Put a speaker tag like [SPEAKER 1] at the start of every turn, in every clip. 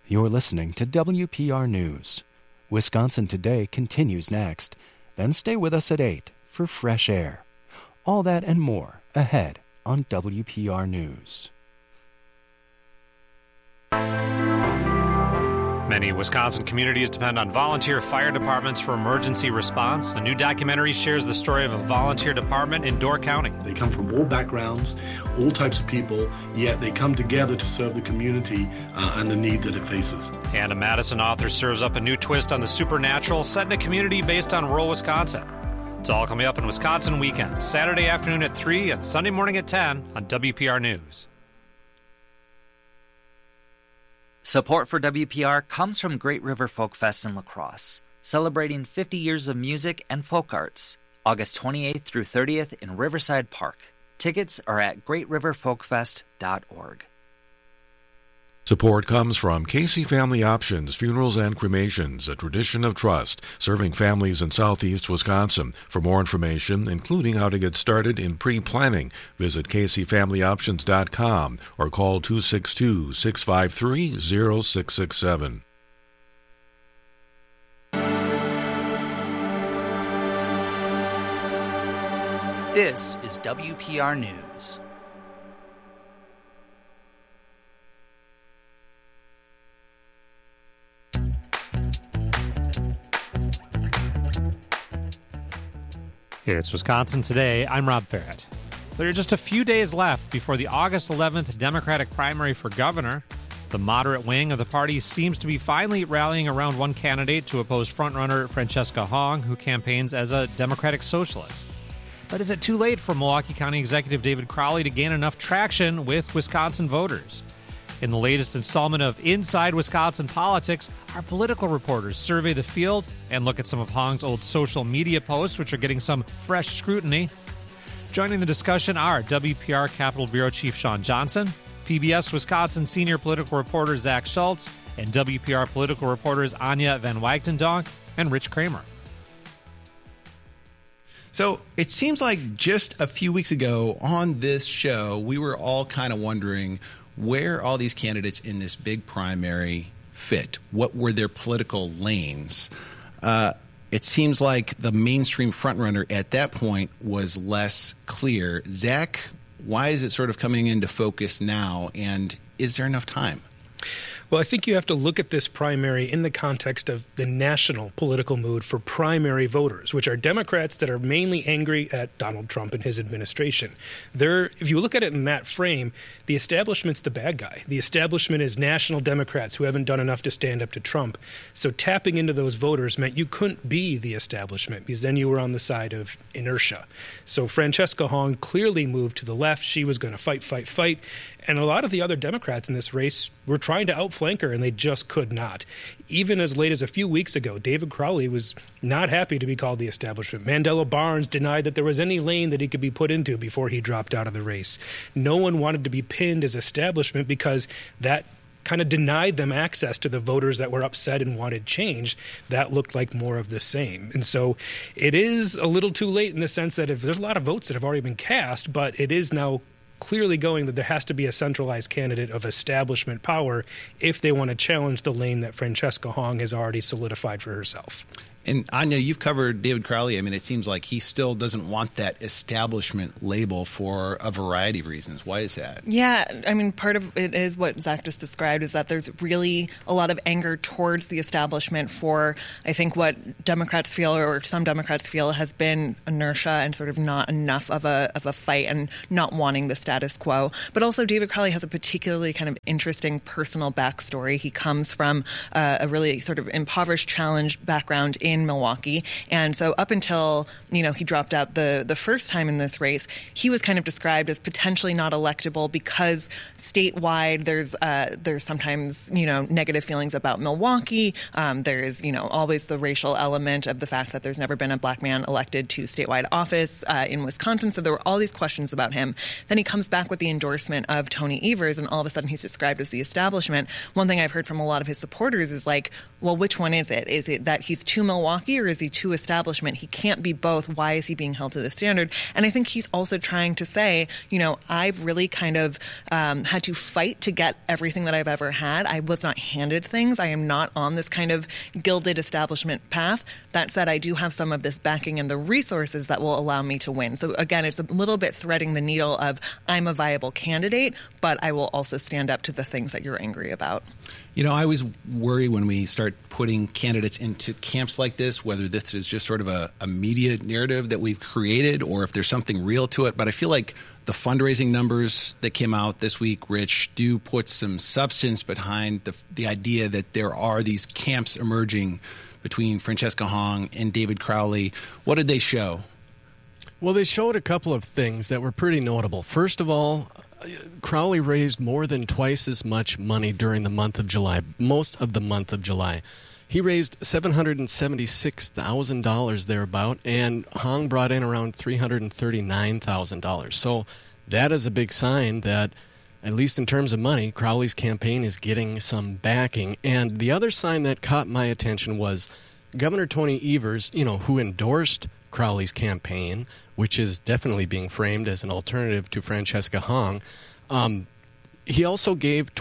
[SPEAKER 1] You're listening to WPR News. Wisconsin Today continues next. Then stay with us at 8 for Fresh Air. All that and more ahead on WPR News.
[SPEAKER 2] Many Wisconsin communities depend on volunteer fire departments for emergency response. A new documentary shares the story of a volunteer department in Door County.
[SPEAKER 3] They come from all backgrounds, all types of people, yet they come together to serve the community and the need that it faces.
[SPEAKER 2] Anna Madison, author, serves up a new twist on the supernatural set in a community based on rural Wisconsin. It's all coming up in Wisconsin Weekend, Saturday afternoon at 3 and Sunday morning at 10 on WPR News.
[SPEAKER 4] Support for WPR comes from Great River Folk Fest in La Crosse, celebrating 50 years of music and folk arts, August 28th through 30th in Riverside Park. Tickets are at greatriverfolkfest.org.
[SPEAKER 5] Support comes from Casey Family Options, Funerals and Cremations, a tradition of trust, serving families in southeast Wisconsin. For more information, including how to get started in pre-planning, visit CaseyFamilyOptions.com or call 262-653-0667.
[SPEAKER 6] This is WPR News.
[SPEAKER 2] It's Wisconsin Today. I'm Rob Farrett. There are just a few days left before the August 11th Democratic primary for governor. The moderate wing of the party seems to be finally rallying around one candidate to oppose frontrunner Francesca Hong, who campaigns as a Democratic socialist. But is it too late for Milwaukee County Executive David Crowley to gain enough traction with Wisconsin voters? In the latest installment of Inside Wisconsin Politics, our political reporters survey the field and look at some of Hong's old social media posts, which are getting some fresh scrutiny. Joining the discussion are WPR Capitol Bureau Chief Sean Johnson, PBS Wisconsin senior political reporter Zach Schultz, and WPR political reporters Anya Van Wagtendonk and Rich Kramer.
[SPEAKER 7] So it seems like just a few weeks ago on this show, we were all kind of wondering where all these candidates in this big primary fit. What were their political lanes? It seems like the mainstream frontrunner at that point was less clear. Zach, why is it sort of coming into focus now, and is there enough time?
[SPEAKER 8] Well, I think you have to look at this primary in the context of the national political mood for primary voters, which are Democrats that are mainly angry at Donald Trump and his administration. If you look at it in that frame, the establishment's the bad guy. The establishment is national Democrats who haven't done enough to stand up to Trump. So tapping into those voters meant you couldn't be the establishment because then you were on the side of inertia. So Francesca Hong clearly moved to the left. She was going to fight. And a lot of the other Democrats in this race were trying to outflank her, and they just could not. Even as late as a few weeks ago, David Crowley was not happy to be called the establishment. Mandela Barnes denied that there was any lane that he could be put into before he dropped out of the race. No one wanted to be pinned as establishment because that kind of denied them access to the voters that were upset and wanted change. That looked like more of the same. And so it is a little too late in the sense that if there's a lot of votes that have already been cast, but it is now clearly going that there has to be a centralized candidate of establishment power if they want to challenge the lane that Francesca Hong has already solidified for herself.
[SPEAKER 7] And Anya, you've covered David Crowley. I mean, it seems like he still doesn't want that establishment label for a variety of reasons. Why is that?
[SPEAKER 9] Yeah, I mean, part of it is what Zach just described, is that there's really a lot of anger towards the establishment for, I think, what Democrats feel, or some Democrats feel, has been inertia and sort of not enough of a fight and not wanting the status quo. But also David Crowley has a particularly kind of interesting personal backstory. He comes from a really sort of impoverished, challenged background in Milwaukee. And so up until, he dropped out the first time in this race, he was kind of described as potentially not electable because statewide there's sometimes, negative feelings about Milwaukee. There's, always the racial element of the fact that there's never been a black man elected to statewide office in Wisconsin. So there were all these questions about him. Then he comes back with the endorsement of Tony Evers, and all of a sudden he's described as the establishment. One thing I've heard from a lot of his supporters is like, well, which one is it? Is it that he's too Milwaukee Milwaukee or is he too establishment? He can't be both. Why is he being held to this standard? And I think he's also trying to say, I've really kind of had to fight to get everything that I've ever had. I was not handed things. I am not on this kind of gilded establishment path. That said, I do have some of this backing and the resources that will allow me to win. So again, it's a little bit threading the needle of I'm a viable candidate, but I will also stand up to the things that you're angry about.
[SPEAKER 7] I always worry when we start putting candidates into camps like this, whether this is just sort of a media narrative that we've created or if there's something real to it. But I feel like the fundraising numbers that came out this week, Rich, do put some substance behind the idea that there are these camps emerging between Francesca Hong and David Crowley. What did they show?
[SPEAKER 10] Well, they showed a couple of things that were pretty notable. First of all, Crowley raised more than twice as much money during the month of July, most of the month of July. He raised $776,000 thereabout, and Hong brought in around $339,000. So that is a big sign that, at least in terms of money, Crowley's campaign is getting some backing. And the other sign that caught my attention was Governor Tony Evers, who endorsed Crowley's campaign, which is definitely being framed as an alternative to Francesca Hong. He also gave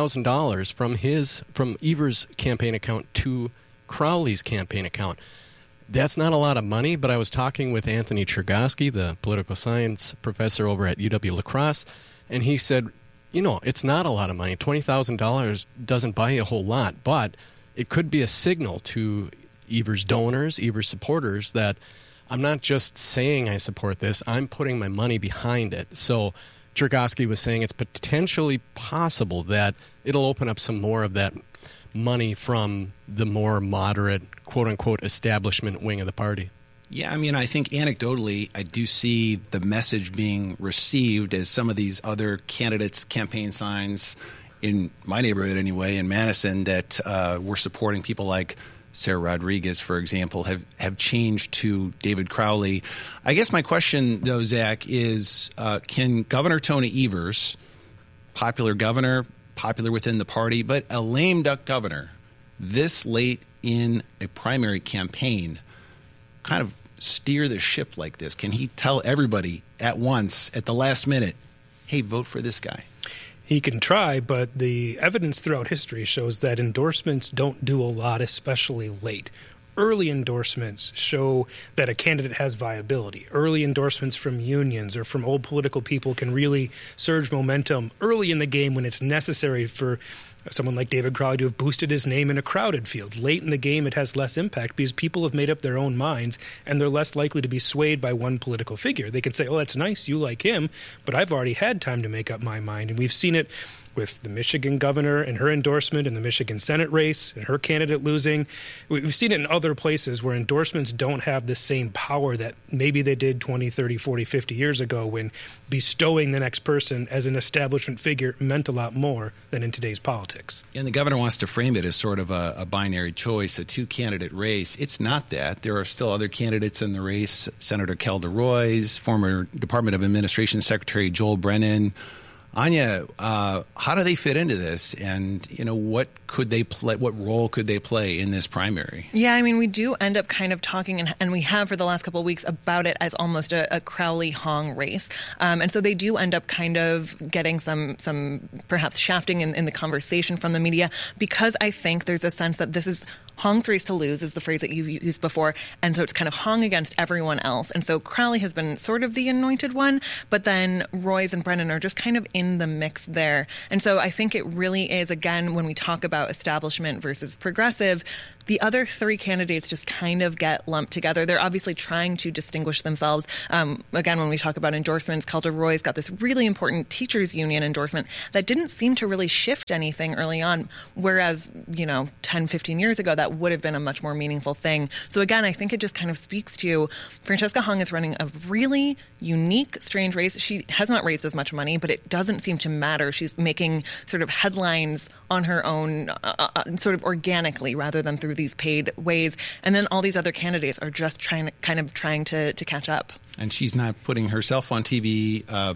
[SPEAKER 10] $20,000 from Evers' campaign account to Crowley's campaign account. That's not a lot of money, but I was talking with Anthony Chergosky, the political science professor over at UW-La Crosse, and he said, it's not a lot of money. $20,000 doesn't buy you a whole lot, but it could be a signal to Evers donors, Evers supporters, that I'm not just saying I support this, I'm putting my money behind it. So Chergosky was saying it's potentially possible that it'll open up some more of that money from the more moderate, quote-unquote, establishment wing of the party.
[SPEAKER 7] Yeah, I think anecdotally, I do see the message being received as some of these other candidates' campaign signs in my neighborhood anyway, in Madison, that we're supporting people like Sarah Rodriguez, for example, have changed to David Crowley. I guess my question, though, Zach, is can Governor Tony Evers, popular governor, popular within the party, but a lame duck governor, this late in a primary campaign, kind of steer the ship like this? Can he tell everybody at once, at the last minute, hey, vote for this guy?
[SPEAKER 8] He can try, but the evidence throughout history shows that endorsements don't do a lot, especially late. Early endorsements show that a candidate has viability. Early endorsements from unions or from old political people can really surge momentum early in the game when it's necessary for someone like David Crowley to have boosted his name in a crowded field. Late in the game, it has less impact because people have made up their own minds and they're less likely to be swayed by one political figure. They can say, oh, that's nice, you like him, but I've already had time to make up my mind. And we've seen it with the Michigan governor and her endorsement in the Michigan Senate race and her candidate losing. We've seen it in other places where endorsements don't have the same power that maybe they did 20, 30, 40, 50 years ago when bestowing the next person as an establishment figure meant a lot more than in today's politics.
[SPEAKER 7] And the governor wants to frame it as sort of a binary choice, a two-candidate race. It's not that. There are still other candidates in the race. Senator Kelda Roys, former Department of Administration Secretary Joel Brennan. Anya, how do they fit into this? And, what could they play? What role could they play in this primary?
[SPEAKER 9] Yeah, we do end up kind of talking, and we have for the last couple of weeks, about it as almost a Crowley-Hong race. And so they do end up kind of getting some perhaps shafting in the conversation from the media, because I think there's a sense that this is Hong's race to lose, is the phrase that you've used before. And so it's kind of Hong against everyone else. And so Crowley has been sort of the anointed one, but then Roys and Brennan are just kind of in the mix there. And so I think it really is, again, when we talk about establishment versus progressive, the other three candidates just kind of get lumped together. They're obviously trying to distinguish themselves. Again, when we talk about endorsements, Kelda Roys got this really important teachers union endorsement that didn't seem to really shift anything early on, whereas, 10, 15 years ago, that would have been a much more meaningful thing. So again, I think it just kind of speaks to Francesca Hong is running a really unique, strange race. She has not raised as much money, but it doesn't seem to matter. She's making sort of headlines on her own, sort of organically, rather than through these paid ways. And then all these other candidates are just trying to catch up.
[SPEAKER 7] And she's not putting herself on TV, but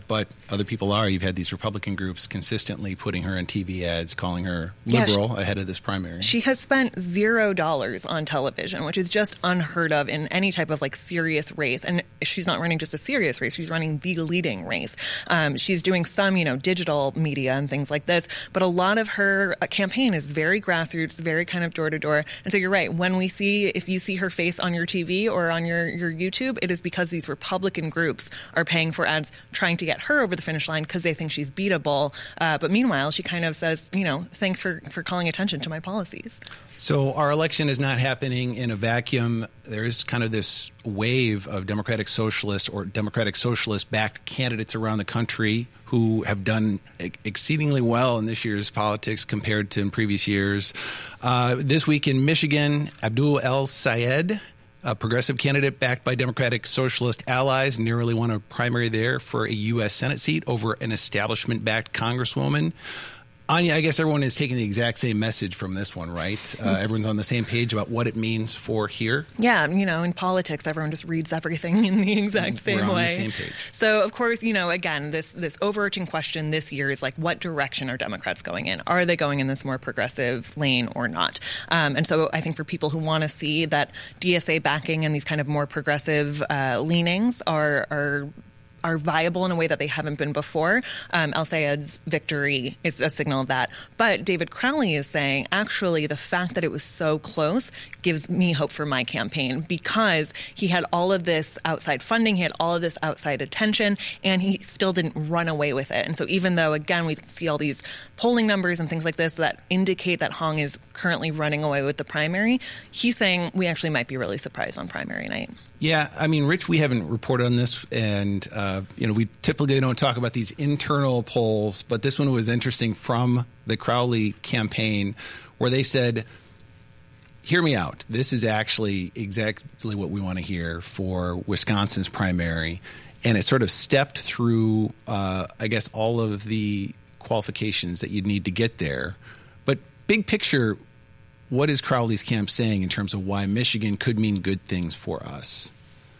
[SPEAKER 7] other people are. You've had these Republican groups consistently putting her in TV ads, calling her liberal ahead of this primary.
[SPEAKER 9] She has spent $0 on television, which is just unheard of in any type of serious race. And she's not running just a serious race; she's running the leading race. She's doing some, digital media and things like this, but a lot of her campaign is very grassroots, very kind of door to door. And so you're right. If you see her face on your TV or on your YouTube, it is because these Republican groups are paying for ads trying to get her over the finish line because they think she's beatable. But meanwhile, she kind of says, thanks for calling attention to my policies.
[SPEAKER 7] So our election is not happening in a vacuum. There is kind of this wave of Democratic Socialist or Democratic Socialist-backed candidates around the country who have done exceedingly well in this year's politics compared to in previous years. This week in Michigan, Abdul El-Sayed, a progressive candidate backed by Democratic Socialist allies, narrowly won a primary there for a U.S. Senate seat over an establishment-backed congresswoman. Anya, I guess everyone is taking the exact same message from this one, right? Everyone's on the same page about what it means for here.
[SPEAKER 9] Yeah, in politics, everyone just reads everything in the exact same way.
[SPEAKER 7] We're on the same page.
[SPEAKER 9] So, of course, again, this overarching question this year is what direction are Democrats going in? Are they going in this more progressive lane or not? And so I think for people who want to see that DSA backing and these kind of more progressive leanings are viable in a way that they haven't been before. El-Sayed's victory is a signal of that. But David Crowley is saying, actually, the fact that it was so close gives me hope for my campaign because he had all of this outside funding, he had all of this outside attention, and he still didn't run away with it. And so even though, again, we see all these polling numbers and things like this that indicate that Hong is currently running away with the primary, he's saying we actually might be really surprised on primary night.
[SPEAKER 7] Yeah, Rich, we haven't reported on this, and we typically don't talk about these internal polls, but this one was interesting from the Crowley campaign where they said, hear me out. This is actually exactly what we want to hear for Wisconsin's primary, and it sort of stepped through, all of the qualifications that you'd need to get there. But big picture, what is Crowley's camp saying in terms of why Michigan could mean good things for us?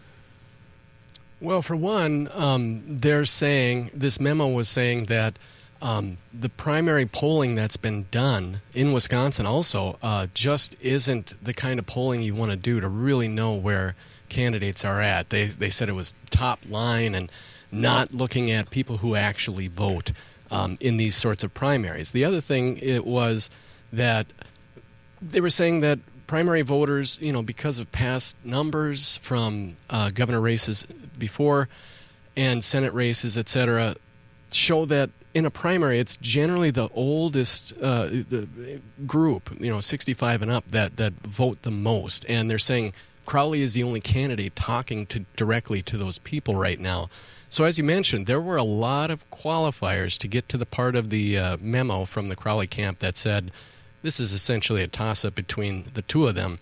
[SPEAKER 10] Well, for one, they're saying, this memo was saying that the primary polling that's been done in Wisconsin also just isn't the kind of polling you want to do to really know where candidates are at. They said it was top line and not looking at people who actually vote in these sorts of primaries. The other thing it was that they were saying that primary voters, because of past numbers from governor races before and Senate races, et cetera, show that in a primary, it's generally the oldest the group, 65 and up, that vote the most. And they're saying Crowley is the only candidate talking directly to those people right now. So as you mentioned, there were a lot of qualifiers to get to the part of the memo from the Crowley camp that said this is essentially a toss-up between the two of them.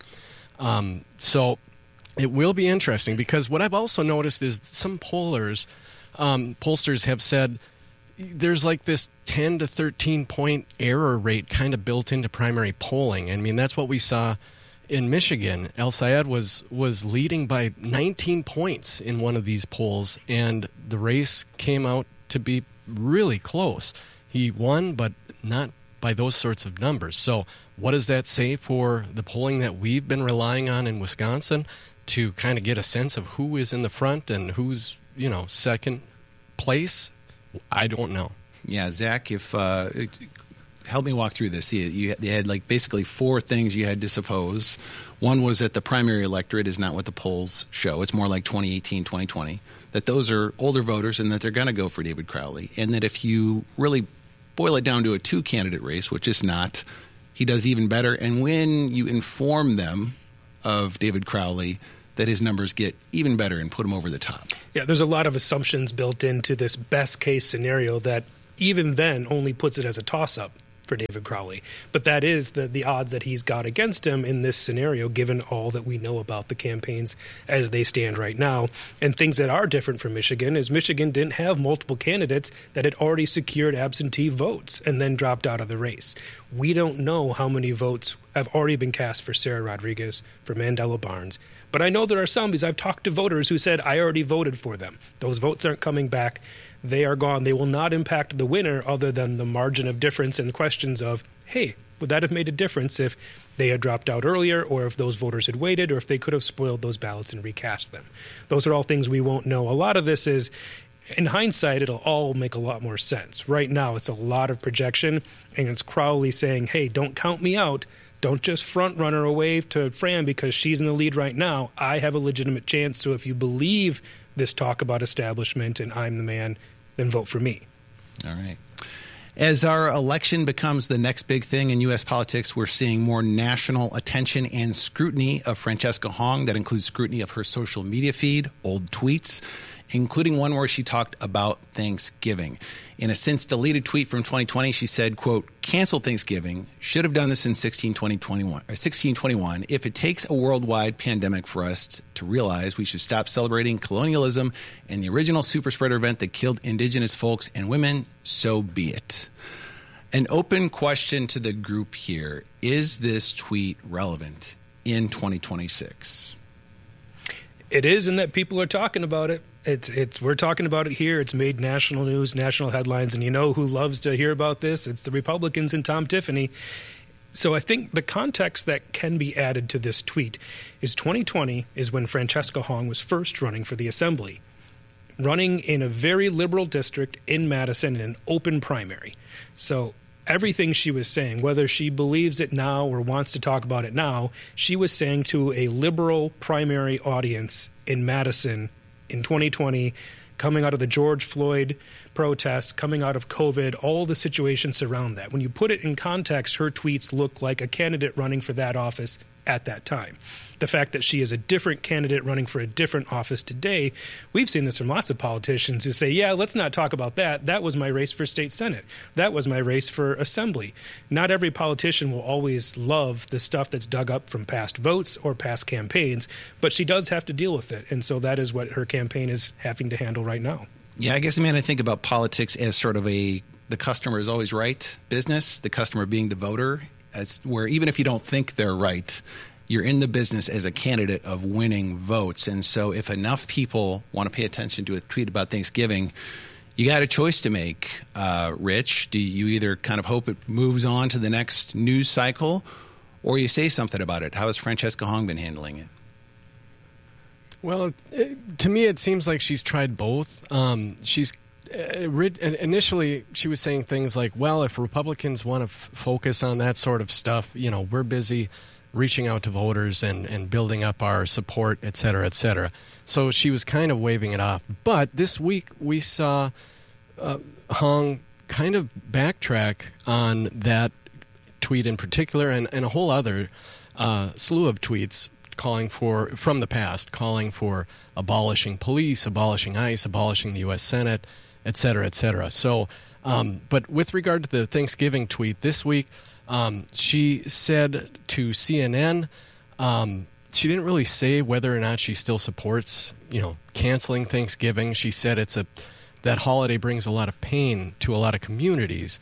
[SPEAKER 10] So it will be interesting because what I've also noticed is some pollsters have said there's this 10 to 13 point error rate kind of built into primary polling. That's what we saw in Michigan. El-Sayed was leading by 19 points in one of these polls, and the race came out to be really close. He won, but not by those sorts of numbers. So what does that say for the polling that we've been relying on in Wisconsin to kind of get a sense of who is in the front and who's, second place? I don't know. Yeah,
[SPEAKER 7] Zach, help me walk through this. You had basically four things you had to suppose. One was that the primary electorate is not what the polls show. It's more like 2018, 2020. That those are older voters and that they're going to go for David Crowley. And that if you really boil it down to a two-candidate race, which is not, he does even better. And when you inform them of David Crowley, that his numbers get even better and put him over the top.
[SPEAKER 8] Yeah, there's a lot of assumptions built into this best-case scenario that even then only puts it as a toss-up for David Crowley. But that is the odds that he's got against him in this scenario, given all that we know about the campaigns as they stand right now. And things that are different from Michigan is Michigan didn't have multiple candidates that had already secured absentee votes and then dropped out of the race. We don't know how many votes have already been cast for Sarah Rodriguez, for Mandela Barnes. But I know there are some, because I've talked to voters who said, I already voted for them. Those votes aren't coming back. they are gone. They will not impact the winner other than the margin of difference in questions of, hey, would that have made a difference if they had dropped out earlier, or if those voters had waited, or if they could have spoiled those ballots and recast them? Those are all things we won't know. A lot of this is, in hindsight, it'll all make a lot more sense. Right now, it's a lot of projection, and it's Crowley saying, hey, don't count me out. Don't just front runner away to Fran because she's in the lead right now. I have a legitimate chance, so if you believe this talk about establishment and I'm the man, then vote for me.
[SPEAKER 7] All right. As our election becomes the next big thing in U.S. politics, we're seeing more national attention and scrutiny of Francesca Hong. That includes scrutiny of her social media feed, old tweets, including one where she talked about Thanksgiving. In a since-deleted tweet from 2020, she said, quote, cancel Thanksgiving, should have done this in 1621. If it takes a worldwide pandemic for us to realize we should stop celebrating colonialism and the original super spreader event that killed indigenous folks and women, so be it. An open question to the group here, is this tweet relevant in 2026?
[SPEAKER 8] It is, in that people are talking about it. We're talking about it here. It's made national news, national headlines, and you know who loves to hear about this? It's the Republicans and Tom Tiffany. So I think the context that can be added to this tweet is 2020 is when Francesca Hong was first running for the Assembly, running in a very liberal district in Madison in an open primary. So everything she was saying, whether she believes it now or wants to talk about it now, she was saying to a liberal primary audience in Madison in 2020, coming out of the George Floyd protests, coming out of COVID, all the situations surround that. When you put it in context, her tweets look like a candidate running for that office at that time. The fact that she is a different candidate running for a different office today, we've seen this from lots of politicians who say, yeah, let's not talk about that. That was my race for state senate. That was my race for assembly. Not every politician will always love the stuff that's dug up from past votes or past campaigns, but she does have to deal with it. And so that is what her campaign is having to handle right now.
[SPEAKER 7] Yeah, I guess, I think about politics as sort of the customer is always right business, the customer being the voter, as where even if you don't think they're right, you're in the business as a candidate of winning votes. And so if enough people want to pay attention to a tweet about Thanksgiving, you got a choice to make, Rich. Do you either kind of hope it moves on to the next news cycle, or you say something about it? How has Francesca Hong been handling it?
[SPEAKER 10] Well, to me, it seems like she's tried both. Initially, she was saying things like, well, if Republicans want to focus on that sort of stuff, we're busy reaching out to voters and building up our support, et cetera, et cetera. So she was kind of waving it off. But this week, we saw Hong kind of backtrack on that tweet in particular and a whole other slew of tweets from the past, calling for abolishing police, abolishing ICE, abolishing the U.S. Senate, et cetera, et cetera. So, but with regard to the Thanksgiving tweet this week, she said to CNN, she didn't really say whether or not she still supports, canceling Thanksgiving. She said that holiday brings a lot of pain to a lot of communities.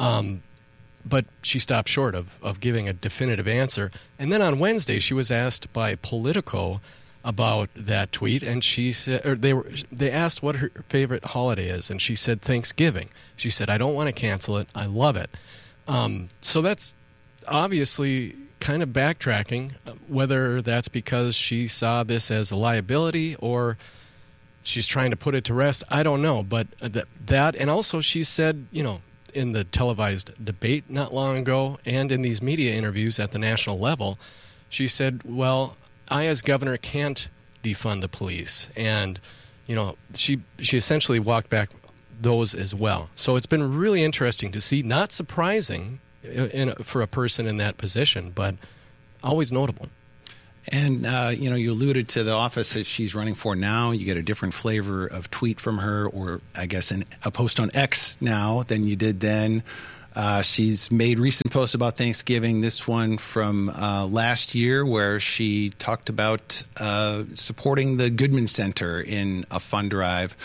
[SPEAKER 10] But she stopped short of giving a definitive answer. And then on Wednesday, she was asked by Politico about that tweet, and she said, or they asked what her favorite holiday is, and she said Thanksgiving. She said, I don't want to cancel it. I love it. So that's obviously kind of backtracking, whether that's because she saw this as a liability or she's trying to put it to rest. I don't know. But that, and also she said, in the televised debate not long ago and in these media interviews at the national level, she said, well, I as governor can't defund the police. And, she essentially walked back those as well. So it's been really interesting to see, not surprising for a person in that position, but always notable.
[SPEAKER 7] And, you alluded to the office that she's running for now. You get a different flavor of tweet from her, or I guess a post on X now than you did then. She's made recent posts about Thanksgiving. This one from last year where she talked about supporting the Goodman Center in a fund drive.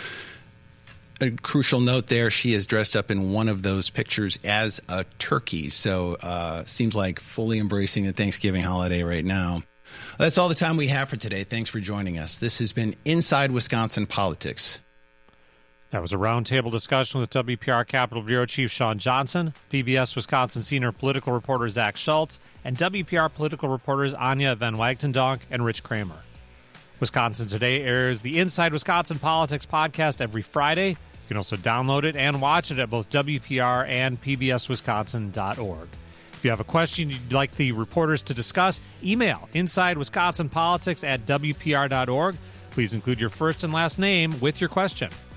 [SPEAKER 7] A crucial note there, she is dressed up in one of those pictures as a turkey. So seems like fully embracing the Thanksgiving holiday right now. That's all the time we have for today. Thanks for joining us. This has been Inside Wisconsin Politics.
[SPEAKER 2] That was a roundtable discussion with WPR Capitol Bureau Chief Sean Johnson, PBS Wisconsin senior political reporter Zach Schultz, and WPR political reporters Anya Van Wagtendonk and Rich Kramer. Wisconsin Today airs the Inside Wisconsin Politics podcast every Friday. You can also download it and watch it at both WPR and pbswisconsin.org. If you have a question you'd like the reporters to discuss, email InsideWisconsinPolitics@WPR.org. Please include your first and last name with your question.